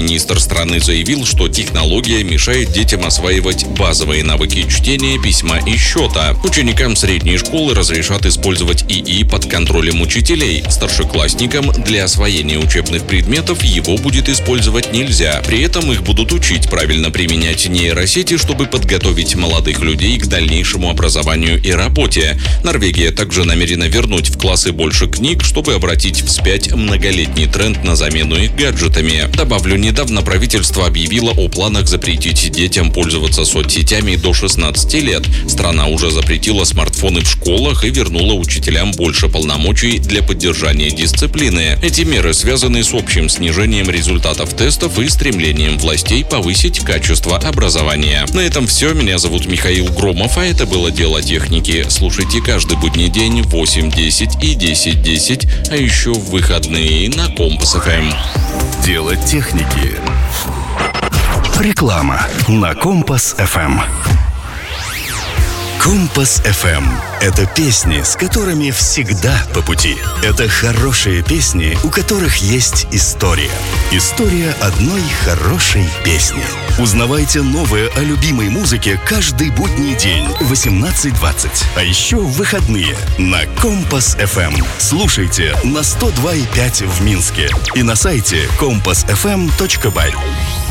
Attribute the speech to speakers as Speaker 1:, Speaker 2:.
Speaker 1: Премьер-министр страны заявил, что технология мешает детям осваивать базовые навыки чтения, письма и счета. Ученикам средней школы разрешат использовать ИИ под контролем учителей. Старшеклассникам для освоения учебных предметов его будет использовать нельзя. При этом их будут учить правильно применять нейросети, чтобы подготовить молодых людей к дальнейшему образованию и работе. Норвегия также намерена вернуть в классы больше книг, чтобы обратить вспять многолетний тренд на замену их гаджетами. Добавлю, недавно правительство объявило о планах запретить детям пользоваться соцсетями до 16 лет. Страна уже запретила смартфоны в школах и вернула учителям больше полномочий для поддержания дисциплины. Эти меры связаны с общим снижением результатов тестов и стремлением властей повысить качество образования. На этом все. Меня зовут Михаил Громов, а это было «Дело техники». Слушайте каждый будний день в 8:10 и 10:10, а еще в выходные на Компас ФМ.
Speaker 2: «Дело техники». Реклама на Компас ФМ. Компас ФМ – это песни, с которыми всегда по пути. Это хорошие песни, у которых есть история. История одной хорошей песни. Узнавайте новое о любимой музыке каждый будний день в 18:20. А еще в выходные на Компас ФМ. Слушайте на 102,5 в Минске и на сайте compassfm.by.